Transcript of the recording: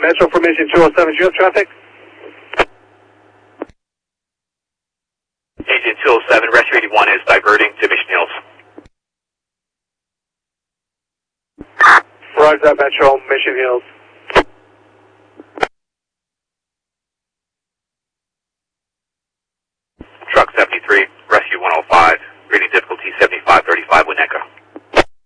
Metro Formation 207, do you have traffic? Agent 207, Rescue 81 is diverting to Mission Hills. Roger that, Metro, Mission Hills.